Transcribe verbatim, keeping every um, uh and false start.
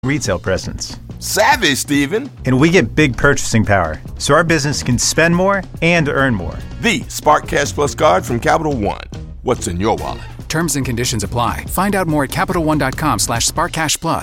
retail presence. Savvy, Steven. And we get big purchasing power, so our business can spend more and earn more. The Spark Cash Plus card from Capital One. What's in your wallet? Terms and conditions apply. Find out more at CapitalOne.com slash SparkCashPlus.